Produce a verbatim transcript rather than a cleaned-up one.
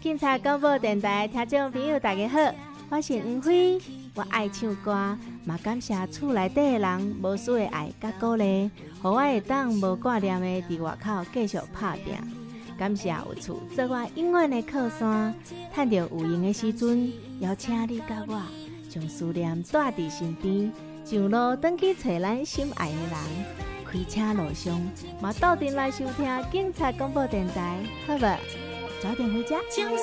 警察广播电台听众朋友大家好，我是黄飞，我爱唱歌，嘛感谢厝内底的人无私的爱甲鼓励，互我会当无挂念的伫外口继续打拼。感谢有厝做我永远的靠山，趁着有闲的时阵，邀请你甲我，将思念带伫身边，上路转去找咱心爱的人。开车路上，嘛斗阵来收听警察广播电台，好无？早点回家。